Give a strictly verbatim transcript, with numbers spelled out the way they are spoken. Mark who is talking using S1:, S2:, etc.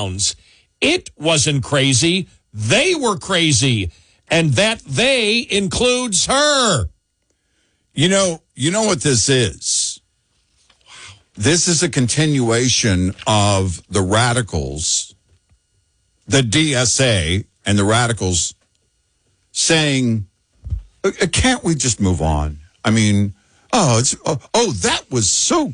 S1: Browns. It wasn't crazy. They were crazy. And that they includes her.
S2: You know, you know what this is? Wow. This is a continuation of the radicals, the D S A and the radicals saying, can't we just move on? I mean, oh, it's oh, oh that was so